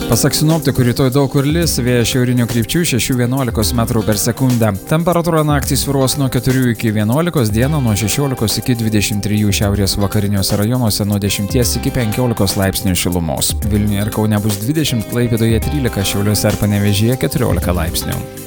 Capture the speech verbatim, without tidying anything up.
Pasak sinoptikų, rytoj daug kur lis, vėjas šiaurinių krypčių šeši vienuolika metrų per sekundę. Temperatūra naktį svyruos nuo keturių iki vienuolikos, dieną nuo šešiolikos iki dvidešimt trijų, šiaurės vakariniuose rajonuose nuo dešimties iki penkiolikos laipsnių šilumos. Vilniuje ir Kaune bus dvidešimt, Klaipėdoje trylika, Šiauliuose ir Panevėžyje keturiolika laipsnių.